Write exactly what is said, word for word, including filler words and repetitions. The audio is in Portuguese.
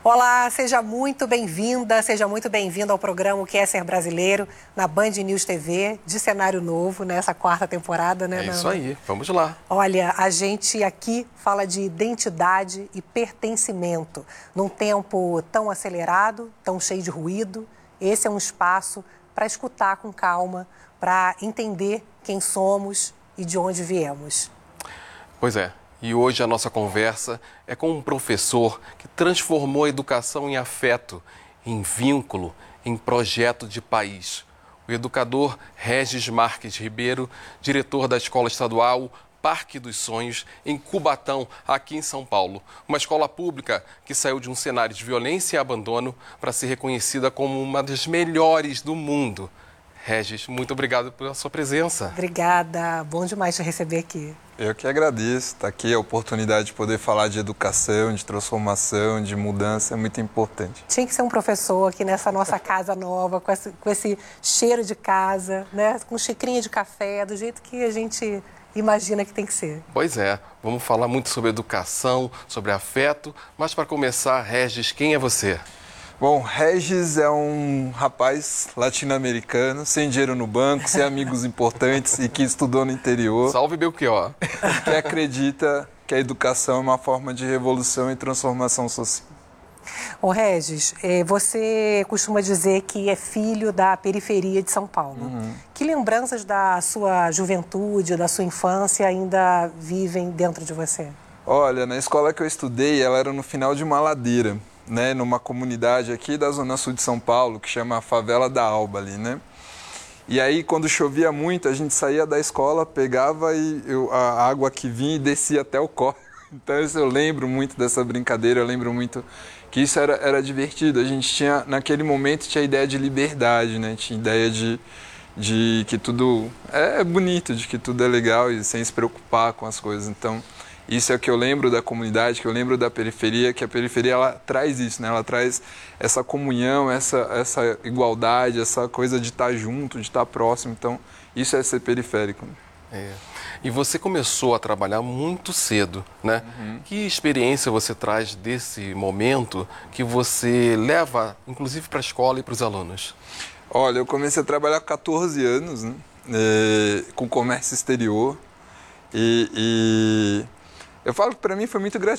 Olá, seja muito bem-vinda, seja muito bem-vindo ao programa O Que É Ser Brasileiro, na Band News T V, de cenário novo, nessa quarta temporada, né, É Nando? isso aí, vamos lá. Olha, a gente aqui fala de identidade e pertencimento. Num tempo tão acelerado, tão cheio de ruído, esse é um espaço para escutar com calma, para entender quem somos e de onde viemos. Pois é, e hoje a nossa conversa é com um professor que transformou a educação em afeto, em vínculo, em projeto de país. O educador Regis Marques Ribeiro, diretor da Escola Estadual Parque dos Sonhos, em Cubatão, aqui em São Paulo. Uma escola pública que saiu de um cenário de violência e abandono para ser reconhecida como uma das melhores do mundo. Regis, muito obrigado pela sua presença. Obrigada, bom demais te receber aqui. Eu que agradeço, estar aqui, a oportunidade de poder falar de educação, de transformação, de mudança é muito importante. Tinha que ser um professor aqui nessa nossa casa nova, com esse, com esse cheiro de casa, né? Com xicrinha de café, do jeito que a gente imagina que tem que ser. Pois é, vamos falar muito sobre educação, sobre afeto, mas para começar, Regis, quem é você? Bom, Regis é um rapaz latino-americano, sem dinheiro no banco, sem amigos importantes e que estudou no interior. Salve Belchior. Que acredita que a educação é uma forma de revolução e transformação social. Ô Regis, você costuma dizer que é filho da periferia de São Paulo. Uhum. Que lembranças da sua juventude, da sua infância ainda vivem dentro de você? Olha, na escola que eu estudei, ela era no final de uma ladeira, né, numa comunidade aqui da Zona Sul de São Paulo, que chama a Favela da Alba ali, né? E aí, quando chovia muito, a gente saía da escola, pegava e eu, a água que vinha e descia até o córrego. Então, isso eu lembro muito dessa brincadeira, eu lembro muito que isso era, era divertido. A gente tinha, naquele momento, tinha a ideia de liberdade, né? Tinha ideia de, de que tudo é bonito, de que tudo é legal e sem se preocupar com as coisas. Então, isso é o que eu lembro da comunidade, que eu lembro da periferia, que a periferia ela traz isso, né? Ela traz essa comunhão, essa, essa igualdade, essa coisa de estar junto, de estar próximo. Então, isso é ser periférico. É. E você começou a trabalhar muito cedo, né? Uhum. Que experiência você traz desse momento que você leva, inclusive, para a escola e para os alunos? Olha, eu comecei a trabalhar com quatorze anos, né? É, com comércio exterior e... e... Eu falo que para mim foi muito gratificante.